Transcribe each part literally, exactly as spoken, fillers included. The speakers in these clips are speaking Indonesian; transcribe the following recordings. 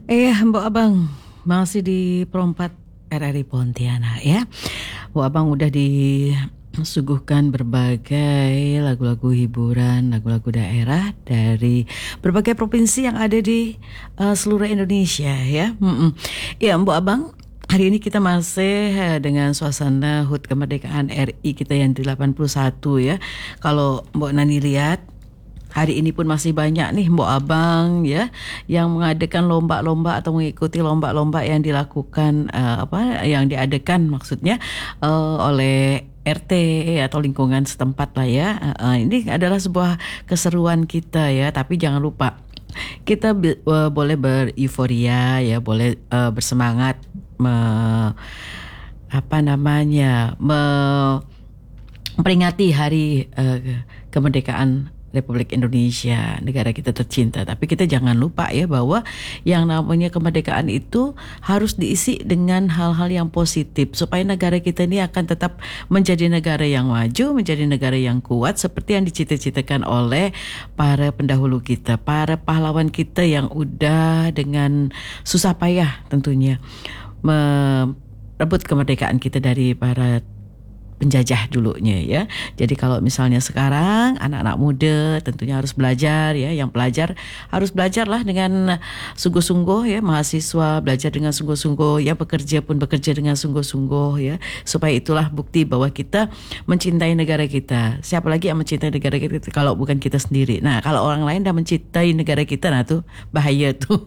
Eh, Mbok Abang, masih di Perompat R R I Pontianak ya. Mbok Abang udah disuguhkan berbagai lagu-lagu hiburan, lagu-lagu daerah dari berbagai provinsi yang ada di uh, seluruh Indonesia ya. Mm-mm. Ya, Mbok Abang, hari ini kita masih eh, dengan suasana H U T Kemerdekaan R I kita yang delapan puluh satu ya. Kalau Mbok Nani lihat, hari ini pun masih banyak nih Mbok Abang ya yang mengadakan lomba-lomba atau mengikuti lomba-lomba yang dilakukan uh, apa yang diadakan maksudnya uh, oleh R T atau lingkungan setempat lah ya. Uh, uh, ini adalah sebuah keseruan kita ya, tapi jangan lupa kita bi- uh, boleh bereuforiya ya, boleh uh, bersemangat me- apa namanya me- memperingati hari uh, kemerdekaan Republik Indonesia, negara kita tercinta. Tapi kita jangan lupa ya bahwa yang namanya kemerdekaan itu harus diisi dengan hal-hal yang positif supaya negara kita ini akan tetap menjadi negara yang maju, menjadi negara yang kuat seperti yang dicita-citakan oleh para pendahulu kita, para pahlawan kita yang udah dengan susah payah tentunya merebut kemerdekaan kita dari para penjajah dulunya ya. Jadi kalau misalnya sekarang anak-anak muda tentunya harus belajar ya, yang pelajar harus belajarlah dengan sungguh-sungguh ya, mahasiswa belajar dengan sungguh-sungguh ya, bekerja pun bekerja dengan sungguh-sungguh ya, supaya itulah bukti bahwa kita mencintai negara kita. Siapa lagi yang mencintai negara kita kalau bukan kita sendiri. Nah, kalau orang lain dah mencintai negara kita, nah tuh bahaya tuh.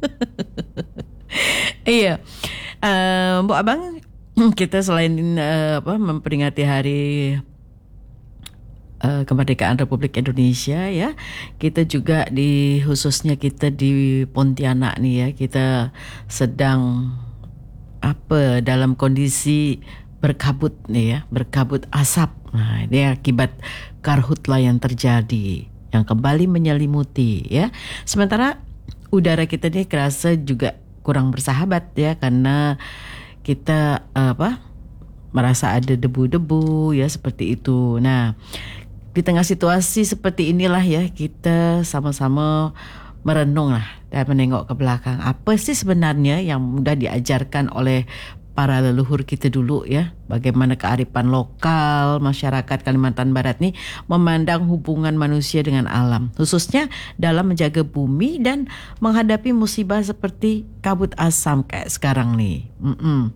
Iya. Uh, Mbok Abang, kita selain uh, apa memperingati hari uh, kemerdekaan Republik Indonesia ya, kita juga di khususnya kita di Pontianak nih ya, kita sedang apa dalam kondisi berkabut nih ya, berkabut asap. Nah, ini akibat karhutla yang terjadi yang kembali menyelimuti ya. Sementara udara kita nih kerasa juga kurang bersahabat ya, karena kita apa merasa ada debu-debu ya seperti itu. Nah, di tengah situasi seperti inilah ya, kita sama-sama merenung lah dan menengok ke belakang. Apa sih sebenarnya yang sudah diajarkan oleh para leluhur kita dulu ya, bagaimana kearifan lokal masyarakat Kalimantan Barat nih memandang hubungan manusia dengan alam, khususnya dalam menjaga bumi dan menghadapi musibah seperti kabut asam kayak sekarang nih. Mm-mm.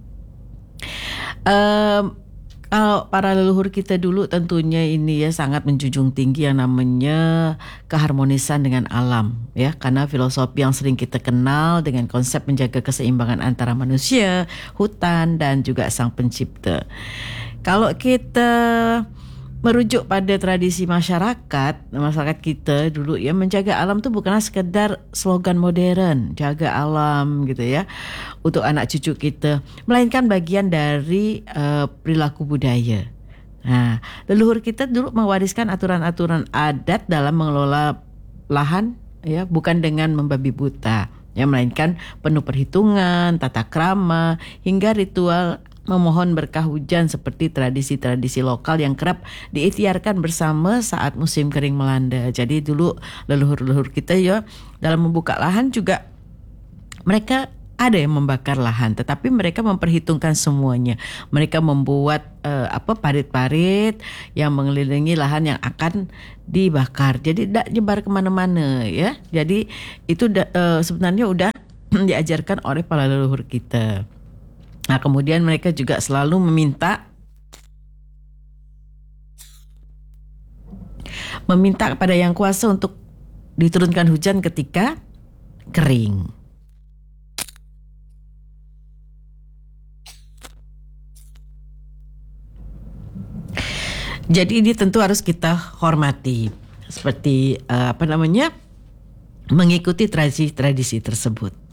Um, kalau para leluhur kita dulu tentunya ini ya sangat menjunjung tinggi yang namanya keharmonisan dengan alam ya, karena filosofi yang sering kita kenal dengan konsep menjaga keseimbangan antara manusia, hutan dan juga sang pencipta. Kalau kita merujuk pada tradisi masyarakat, masyarakat kita dulu ya, menjaga alam itu bukanlah sekedar slogan modern, jaga alam gitu ya, untuk anak cucu kita, melainkan bagian dari uh, perilaku budaya. Nah, leluhur kita dulu mewariskan aturan-aturan adat dalam mengelola lahan ya, bukan dengan membabi buta ya, melainkan penuh perhitungan, tata krama hingga ritual memohon berkah hujan seperti tradisi-tradisi lokal yang kerap diikhtiarkan bersama saat musim kering melanda. Jadi dulu leluhur-leluhur kita ya dalam membuka lahan juga mereka ada yang membakar lahan, tetapi mereka memperhitungkan semuanya. Mereka membuat uh, apa parit-parit yang mengelilingi lahan yang akan dibakar. Jadi tidak nyebar kemana-mana ya. Jadi itu uh, sebenarnya udah diajarkan oleh para leluhur kita. Nah, kemudian mereka juga selalu meminta meminta kepada Yang Kuasa untuk diturunkan hujan ketika kering. Jadi ini tentu harus kita hormati, seperti uh, apa namanya, mengikuti tradisi-tradisi tersebut.